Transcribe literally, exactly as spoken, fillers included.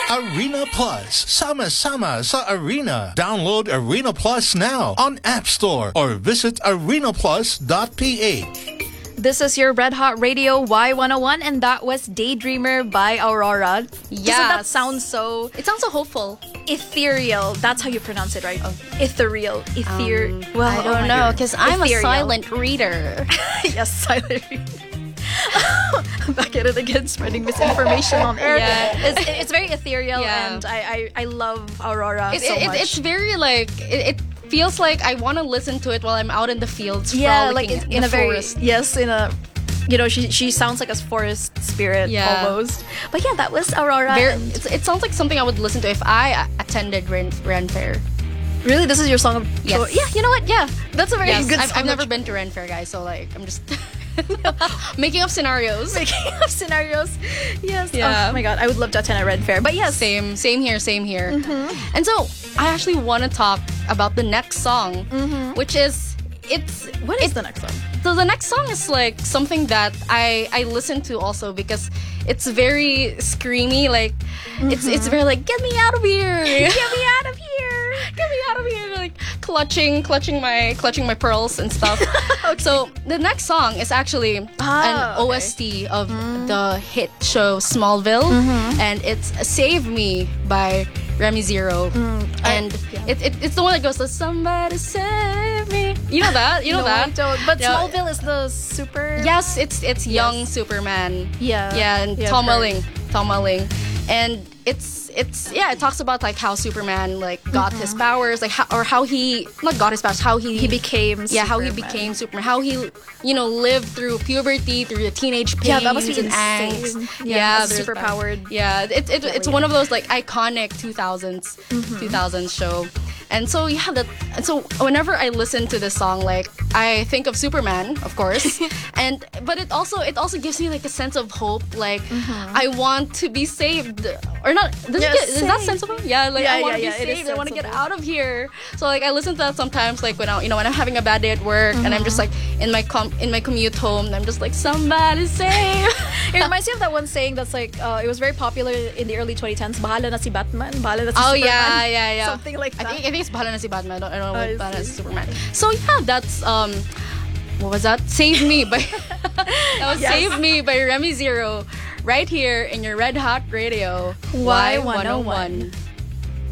Arena Plus. Sama-sama sa Arena. Download Arena Plus now on App Store or visit arena plus dot p h. This is your Red Hot Radio Y one oh one, and that was Daydreamer by Aurora. Yes. Doesn't that sound so It sounds so hopeful. ethereal? That's how you pronounce it, right? Ethereal. Ether. Um, well, I oh don't my know, God. because I'm Ethereal. a silent reader. Yes, silent reader. Back at it again, spreading misinformation on air. Yeah. It's, it's very ethereal, Yeah. and I, I, I love Aurora It, so it, much. It's very like it, it feels like I want to listen to it while I'm out in the fields. yeah, like frolicking in, in the a very forest. yes, in a you know she she sounds like a forest spirit Yeah. almost. But yeah, that was Aurora. Very, and- it's, it sounds like something I would listen to if I attended Ren, Ren Fair. really, this is your song of Yes. choice. Yeah, you know what? Yeah, that's a very Yes, good I've, song I've of never been to Ren Fair, guys, so like I'm just making up scenarios. making up scenarios. Yes. Yeah. Oh my god, I would love to attend a Red Fair. But yes, Same, same here, same here. Mm-hmm. And so I actually want to talk about the next song, which is it's Mm-hmm. what is the next song? So the next song is like something that I I listen to also because it's very screamy. Like it's it's very like get me out of here, get me out of here, get me out of here. Like clutching clutching my clutching my pearls and stuff. So the next song is actually Ah, an O S T of the hit show Smallville, and it's "Save Me" by Remy Zero, and it, it, it's the one that goes, "Somebody save me." You know that? You know No, I that? don't. But Yeah. Smallville is the super. Yes, it's it's young Superman. Yeah. Yeah, and Yeah, Tom I've heard. Welling. Tom Welling. And it's it's yeah, it talks about like how Superman like got his powers, like how or how he not got his powers, how he He became. yeah, how he Superman. became Superman, how he you know lived through puberty, through the teenage pains Yeah, that must be and insane. angst. Yeah, there's super that. powered. Yeah, it, it, it's one of those like iconic two thousands Mm-hmm. two thousands show. And so yeah, that and so whenever I listen to this song, like I think of Superman, of course, and but it also it also gives me like a sense of hope. Like I want to be saved, or not? Does, Mm-hmm. Yeah, it get, is that saved. sensible? Yeah, like Yeah, I want to yeah, be yeah, it is saved. I want to get sensible. out of here. So like I listen to that sometimes, like when I you know when I'm having a bad day at work and I'm just like in my com- in my commute home, and I'm just like somebody save. It reminds me of that one saying that's like uh, it was very popular in the early twenty tens. Bahala na si Batman. Bahala na si Oh Superman. yeah, yeah, yeah. Something like I that. think, I think it's Bahala na si Batman. I don't, I don't know I what Bahala na si see. Superman. So yeah, that's um, what was that? Save Me by that was Yes. Save Me by Remy Zero, right here in your Red Hot Radio Y one oh one.